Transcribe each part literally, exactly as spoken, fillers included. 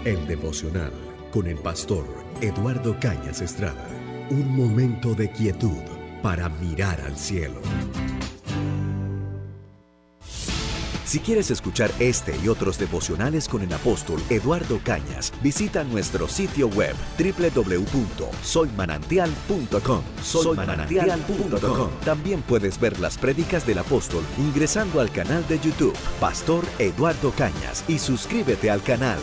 El devocional con el pastor Eduardo Cañas Estrada. Un momento de quietud para mirar al cielo. Si quieres escuchar este y otros devocionales con el apóstol Eduardo Cañas, visita nuestro sitio web doble u doble u doble u punto soy manantial punto com. soy manantial punto com. También puedes ver las prédicas del apóstol ingresando al canal de YouTube Pastor Eduardo Cañas y suscríbete al canal.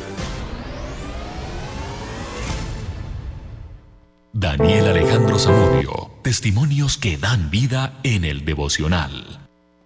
Daniel Alejandro Zamudio, testimonios que dan vida en el devocional.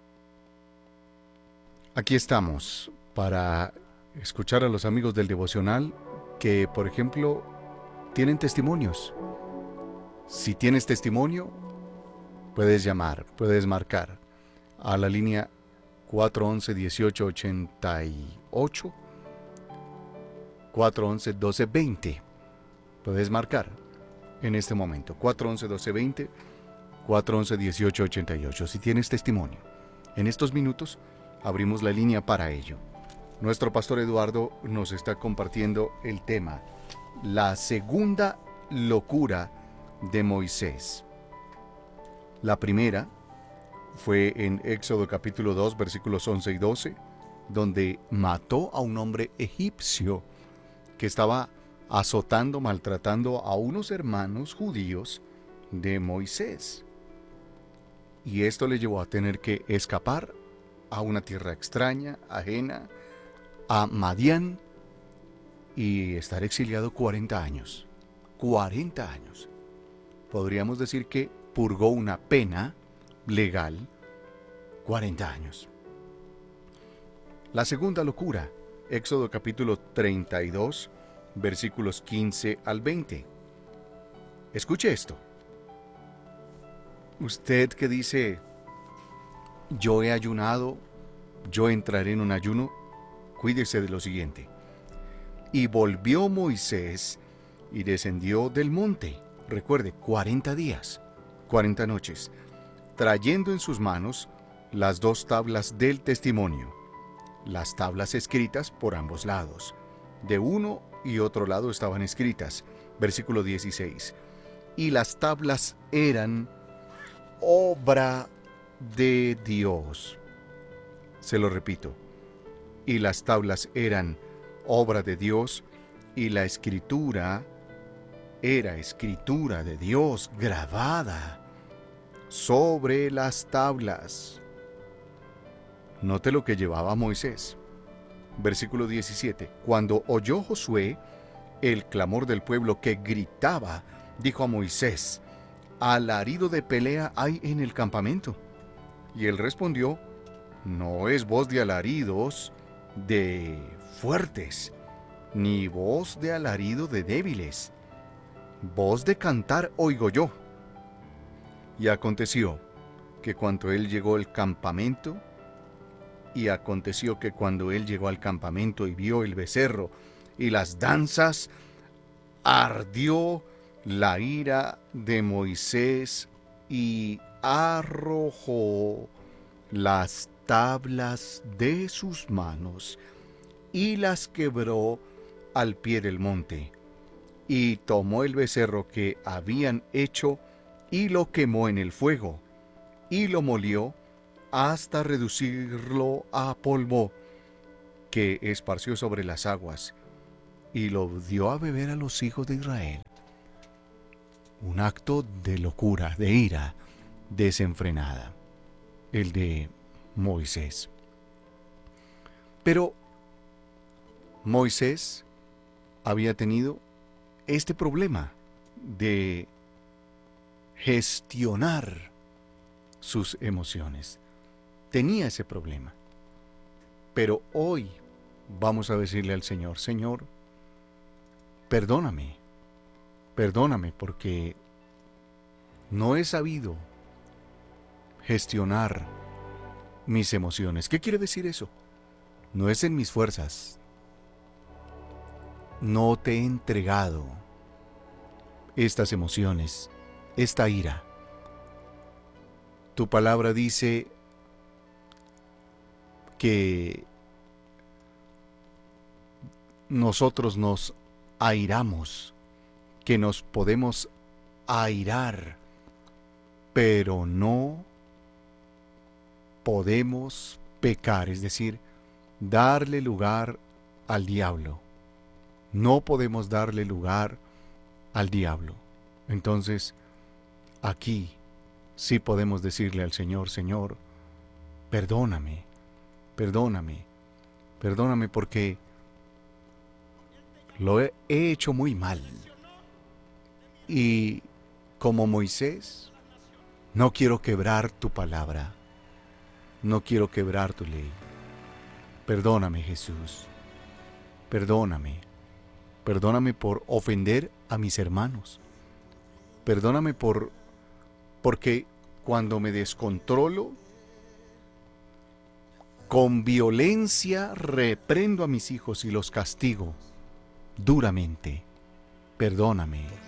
Aquí estamos para escuchar a los amigos del devocional que, por ejemplo, tienen testimonios. Si tienes testimonio, puedes llamar, puedes marcar a la línea cuatro once, dieciocho ochenta y ocho, cuatro once, doce veinte. Puedes marcar en este momento, cuatro once, doce veinte, cuatro once, dieciocho ochenta y ocho. Si tienes testimonio, en estos minutos abrimos la línea para ello. Nuestro pastor Eduardo nos está compartiendo el tema, la segunda locura de Moisés. La primera fue en Éxodo capítulo dos, versículos once y doce, donde mató a un hombre egipcio que estaba azotando, maltratando a unos hermanos judíos de Moisés. Y esto le llevó a tener que escapar a una tierra extraña, ajena, a Madián, y estar exiliado cuarenta años. cuarenta años. Podríamos decir que purgó una pena legal, cuarenta años. La segunda locura, Éxodo capítulo treinta y dos, versículos quince al veinte. Escuche esto. Usted que dice, yo he ayunado, yo entraré en un ayuno, cuídese de lo siguiente. Y volvió Moisés y descendió del monte, recuerde, cuarenta días, cuarenta noches, trayendo en sus manos las dos tablas del testimonio, las tablas escritas por ambos lados. De uno y otro lado estaban escritas, versículo dieciséis, y las tablas eran obra de Dios. Se lo repito, y las tablas eran obra de Dios, y la escritura era escritura de Dios grabada sobre las tablas. Note lo que llevaba Moisés. Versículo diecisiete. Cuando oyó Josué el clamor del pueblo que gritaba, dijo a Moisés, alarido de pelea hay en el campamento. Y él respondió, no es voz de alaridos de fuertes, ni voz de alarido de débiles. Voz de cantar oigo yo. Y aconteció que cuando él llegó al campamento, y aconteció que cuando él llegó al campamento y vio el becerro y las danzas, ardió la ira de Moisés y arrojó las tablas de sus manos y las quebró al pie del monte. Y tomó el becerro que habían hecho y lo quemó en el fuego, y lo molió hasta reducirlo a polvo, que esparció sobre las aguas, y lo dio a beber a los hijos de Israel. Un acto de locura, de ira desenfrenada, el de Moisés. Pero Moisés había tenido este problema de gestionar sus emociones. Tenía ese problema. Pero hoy vamos a decirle al Señor, Señor, perdóname, perdóname porque no he sabido gestionar mis emociones. ¿Qué quiere decir eso? No es en mis fuerzas. No te he entregado estas emociones, esta ira. Tu palabra dice que nosotros nos airamos, que nos podemos airar, pero no podemos pecar, es decir, darle lugar al diablo. No podemos darle lugar al diablo. Entonces, aquí sí podemos decirle al Señor, Señor, perdóname, perdóname, perdóname porque lo he, he hecho muy mal. Y como Moisés, no quiero quebrar tu palabra, no quiero quebrar tu ley. Perdóname, Jesús, perdóname, perdóname por ofender a mis hermanos, perdóname por, porque cuando me descontrolo, con violencia reprendo a mis hijos y los castigo duramente. Perdóname.